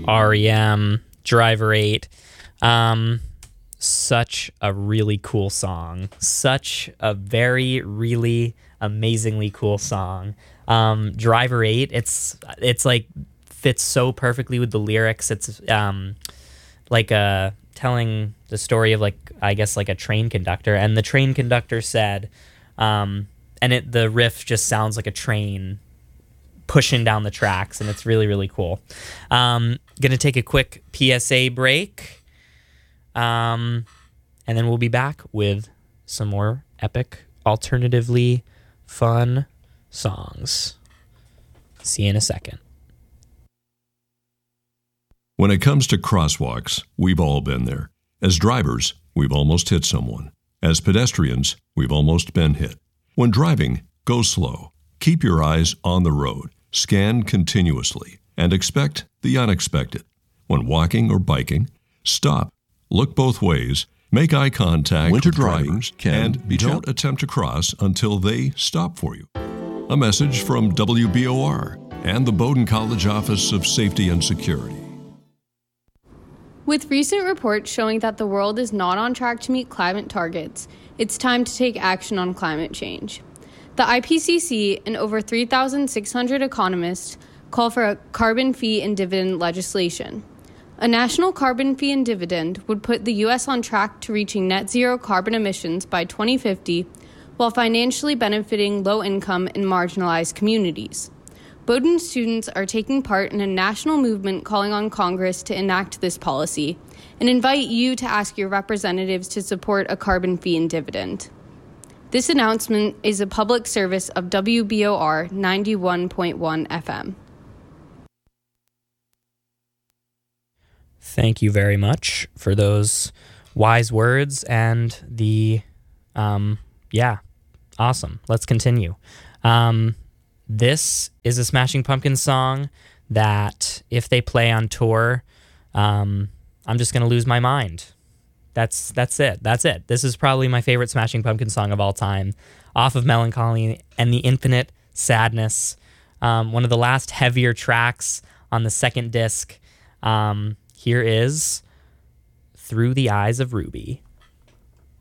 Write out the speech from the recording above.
REM, Driver 8. Such a really cool song. Such a very, really amazingly cool song. Driver 8, it's like fits so perfectly with the lyrics. It's like telling the story of like, I guess, like a train conductor, and the train conductor said, the riff just sounds like a train pushing down the tracks, and it's really, really cool. Gonna take a quick PSA break, and then we'll be back with some more epic, alternatively fun songs. See you in a second. When it comes to crosswalks, we've all been there. As drivers, we've almost hit someone. As pedestrians, we've almost been hit. When driving, go slow. Keep your eyes on the road. Scan continuously and expect the unexpected. When walking or biking, stop, look both ways, make eye contact Winter with drivers, and don't attempt to cross until they stop for you. A message from WBOR and the Bowdoin College Office of Safety and Security. With recent reports showing that the world is not on track to meet climate targets, it's time to take action on climate change. The IPCC and over 3,600 economists call for a carbon fee and dividend legislation. A national carbon fee and dividend would put the U.S. on track to reaching net zero carbon emissions by 2050, while financially benefiting low-income and marginalized communities. Bowdoin students are taking part in a national movement calling on Congress to enact this policy and invite you to ask your representatives to support a carbon fee and dividend. This announcement is a public service of WBOR 91.1 FM. Thank you very much for those wise words and the, awesome. Let's continue. This is a Smashing Pumpkins song that if they play on tour, I'm just going to lose my mind. That's it. This is probably my favorite Smashing Pumpkins song of all time, off of Melancholy and the Infinite Sadness, one of the last heavier tracks on the second disc. Here is Through the Eyes of Ruby.